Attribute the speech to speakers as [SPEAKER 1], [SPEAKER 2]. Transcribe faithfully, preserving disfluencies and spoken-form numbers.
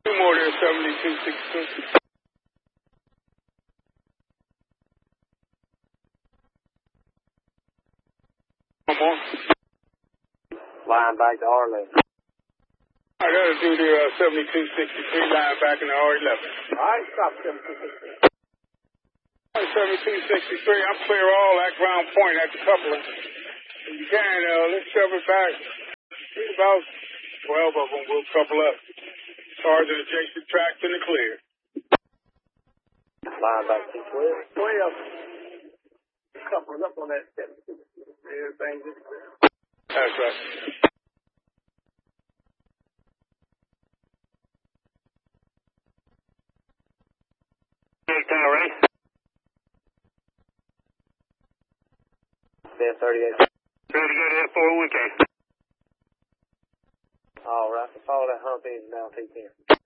[SPEAKER 1] Two more there, seventy-two sixty-three. One more.
[SPEAKER 2] Line back to R eleven.
[SPEAKER 1] I got to do the uh, seventy-two sixty-three line back in the R eleven.
[SPEAKER 2] All right, stop seventy-two sixty-three.
[SPEAKER 1] All right, seventy-two sixty-three, I'm clear all that ground point at the coupling. If you can, uh, let's shove it back. There's about twelve of them. We'll couple up. Cars in adjacent tracks in the clear.
[SPEAKER 2] Line back to twelve. twelve. Coupling up on that seventy-two sixty-three. Everything's just clear.
[SPEAKER 1] That's right.
[SPEAKER 2] Big tower, right? ten thirty-eight.
[SPEAKER 1] Ready to go to that four oh one K.
[SPEAKER 2] All right, follow that hump engine down T ten.